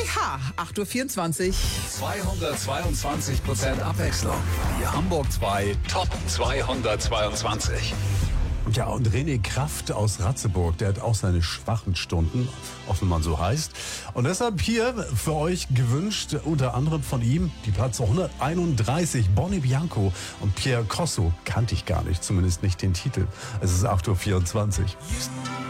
Ha, 8.24 Uhr. 222% Abwechslung. Die Hamburg 2 Top 222. Ja, und René Kraft aus Ratzeburg, der hat auch seine schwachen Stunden, auch wenn man so heißt. Und deshalb hier für euch gewünscht, unter anderem von ihm, die Platz 131, Bonnie Bianco und Pierre Corso. Kannte ich gar nicht, zumindest nicht den Titel. Es ist 8.24 Uhr.